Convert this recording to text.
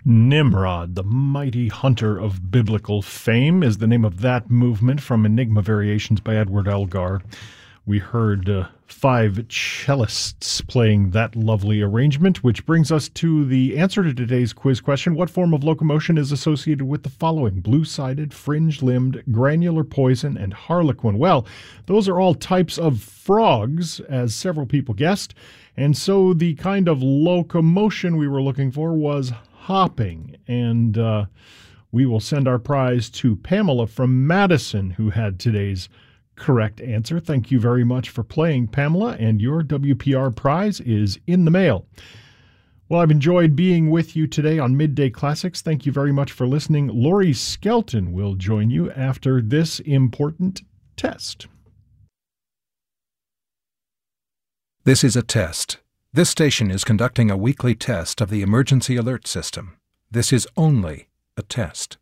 Nimrod, the mighty hunter of biblical fame, is the name of that movement from Enigma Variations by Edward Elgar. We heard 5 cellists playing that lovely arrangement, which brings us to the answer to today's quiz question. What form of locomotion is associated with the following? Blue-sided, fringe-limbed, granular poison, and harlequin. Well, those are all types of frogs, as several people guessed, and so the kind of locomotion we were looking for was hopping, and we will send our prize to Pamela from Madison, who had today's correct answer. Thank you very much for playing, Pamela, and your WPR prize is in the mail. Well, I've enjoyed being with you today on Midday Classics. Thank you very much for listening. Laurie Skelton will join you after this important test. This is a test. This station is conducting a weekly test of the emergency alert system. This is only a test.